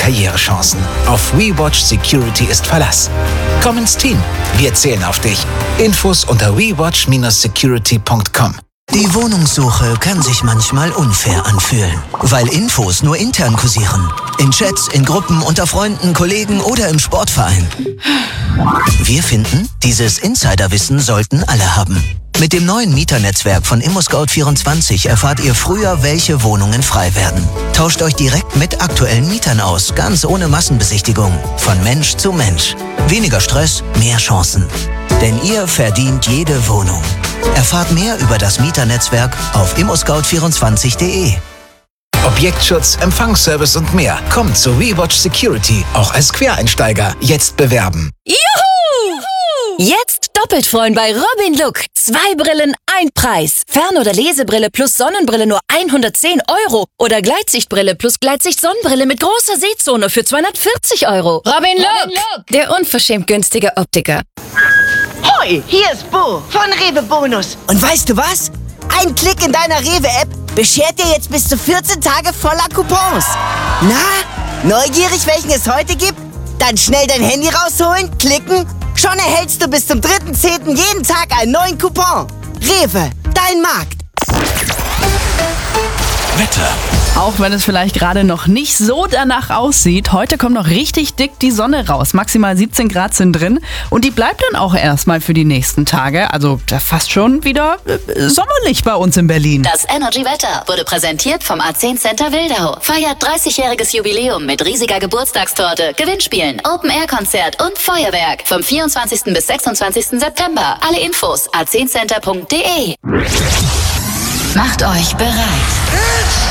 Karrierechancen. Auf WeWatch Security ist Verlass. Komm ins Team. Wir zählen auf dich. Infos unter wewatch-security.com. Die Wohnungssuche kann sich manchmal unfair anfühlen, weil Infos nur intern kursieren. In Chats, in Gruppen, unter Freunden, Kollegen oder im Sportverein. Wir finden, dieses Insiderwissen sollten alle haben. Mit dem neuen Mieternetzwerk von ImmoScout24 erfahrt ihr früher, welche Wohnungen frei werden. Tauscht euch direkt mit aktuellen Mietern aus, ganz ohne Massenbesichtigung. Von Mensch zu Mensch. Weniger Stress, mehr Chancen. Denn ihr verdient jede Wohnung. Erfahrt mehr über das Mieternetzwerk auf immoscout24.de. Objektschutz, Empfangsservice und mehr. Kommt zu WeWatch Security, auch als Quereinsteiger. Jetzt bewerben. Juhu! Jetzt doppelt freuen bei Robin Look. 2 Brillen, 1 Preis. Fern- oder Lesebrille plus Sonnenbrille nur 110 € oder Gleitsichtbrille plus Gleitsicht-Sonnenbrille mit großer Sehzone für 240 €. Robin Look, der unverschämt günstige Optiker. Hoi, hier ist Bo von Rewe Bonus. Und weißt du was? Ein Klick in deiner Rewe-App beschert dir jetzt bis zu 14 Tage voller Coupons. Na, neugierig, welchen es heute gibt? Dann schnell dein Handy rausholen, klicken. Schon erhältst du bis zum 3.10. jeden Tag einen neuen Coupon. Rewe, dein Markt. Wetter. Auch wenn es vielleicht gerade noch nicht so danach aussieht, heute kommt noch richtig dick die Sonne raus. Maximal 17 Grad sind drin und die bleibt dann auch erstmal für die nächsten Tage. Also fast schon wieder sommerlich bei uns in Berlin. Das Energy Wetter wurde präsentiert vom A10 Center Wildau. Feiert 30-jähriges Jubiläum mit riesiger Geburtstagstorte, Gewinnspielen, Open-Air-Konzert und Feuerwerk. Vom 24. bis 26. September. Alle Infos a10center.de. Macht euch bereit.